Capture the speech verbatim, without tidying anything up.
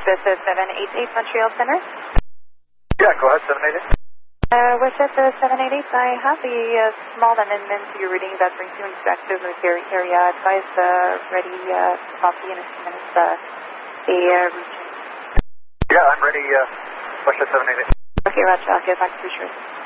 this is seven eight eight Montreal Center. Yeah, go ahead, seven eight eight. Uh, with it, uh, seven eight eight, I have a uh, small amendment to your reading that brings you into active military area. Advise uh, ready uh, copy in a few minutes. Uh, the uh, routine. Yeah, I'm ready. Uh, push it seven eight eight. Okay, Roger. I'll get back to you shortly.